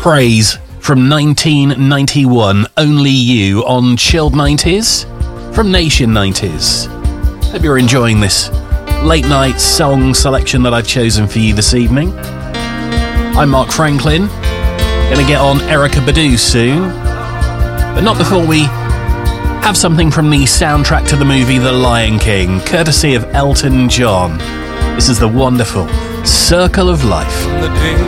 Praise from 1991, Only You on Chilled 90s from Nation 90s. Hope you're enjoying this late night song selection that I've chosen for you this evening. I'm Mark Franklin. Gonna get on Erykah Badu soon, but not before we have something from the soundtrack to the movie The Lion King, courtesy of Elton John. This is the wonderful Circle of Life.